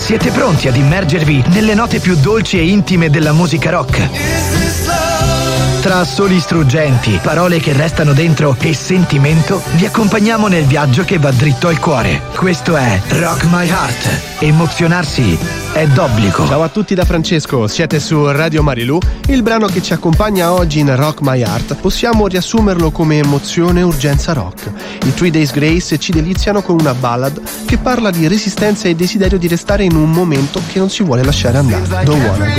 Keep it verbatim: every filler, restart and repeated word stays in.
Siete pronti ad immergervi nelle note più dolci e intime della musica rock? Tra assoli struggenti, parole che restano dentro e sentimento, vi accompagniamo nel viaggio che va dritto al cuore. Questo è Rock My Heart. Emozionarsi è d'obbligo. Ciao a tutti da Francesco, siete su Radio Marilù. Il brano che ci accompagna oggi in Rock My Heart possiamo riassumerlo come emozione e urgenza rock. I Three Days Grace ci deliziano con una ballad che parla di resistenza e desiderio di restare in un momento che non si vuole lasciare andare. Don't wanna go.